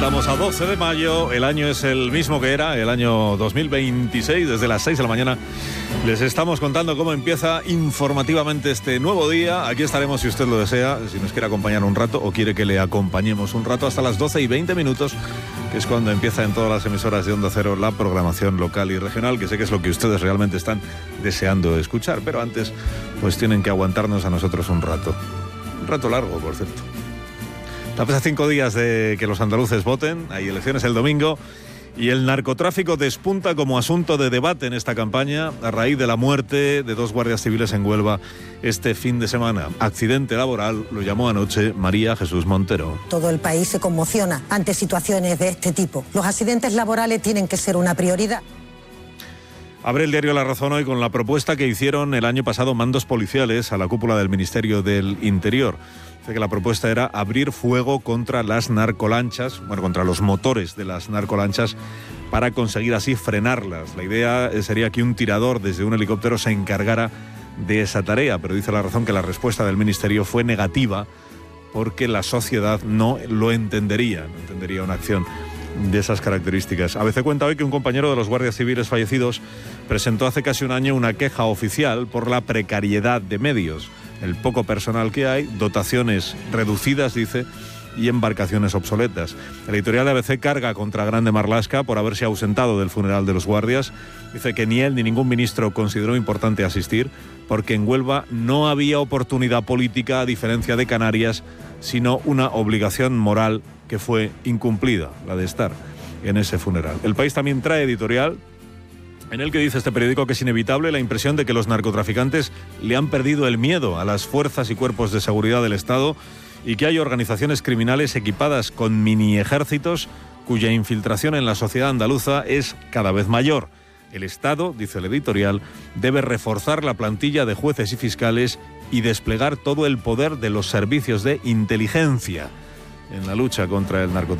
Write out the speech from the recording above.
Estamos a 12 de mayo, el año es el mismo que era, el año 2026, desde las 6 de la mañana les estamos contando cómo empieza informativamente este nuevo día. Aquí estaremos si usted lo desea, si nos quiere acompañar un rato o quiere que le acompañemos un rato hasta las 12:20, que es cuando empieza en todas las emisoras de Onda Cero la programación local y regional, que sé que es lo que ustedes realmente están deseando escuchar, pero antes pues tienen que aguantarnos a nosotros un rato largo, por cierto. Estamos a 5 días de que los andaluces voten, hay elecciones el domingo y el narcotráfico despunta como asunto de debate en esta campaña a raíz de la muerte de 2 guardias civiles en Huelva este fin de semana. Accidente laboral, lo llamó anoche María Jesús Montero. Todo el país se conmociona ante situaciones de este tipo. Los accidentes laborales tienen que ser una prioridad. Abre el diario La Razón hoy con la propuesta que hicieron el año pasado mandos policiales a la cúpula del Ministerio del Interior. Dice que la propuesta era abrir fuego contra las narcolanchas, contra los motores de las narcolanchas, para conseguir así frenarlas. La idea sería que un tirador desde un helicóptero se encargara de esa tarea, pero dice La Razón que la respuesta del Ministerio fue negativa porque la sociedad no lo entendería, no entendería una acción de esas características. ABC cuenta hoy que un compañero de los guardias civiles fallecidos presentó hace casi un año una queja oficial por la precariedad de medios, el poco personal que hay, dotaciones reducidas, dice, y embarcaciones obsoletas. El editorial de ABC carga contra Grande Marlaska por haberse ausentado del funeral de los guardias. Dice que ni él ni ningún ministro consideró importante asistir porque en Huelva no había oportunidad política, a diferencia de Canarias, sino una obligación moral que fue incumplida, la de estar en ese funeral. El País también trae editorial en el que dice este periódico que es inevitable la impresión de que los narcotraficantes le han perdido el miedo a las fuerzas y cuerpos de seguridad del Estado y que hay organizaciones criminales equipadas con mini ejércitos cuya infiltración en la sociedad andaluza es cada vez mayor. El Estado, dice el editorial, debe reforzar la plantilla de jueces y fiscales y desplegar todo el poder de los servicios de inteligencia en la lucha contra el narcotráfico.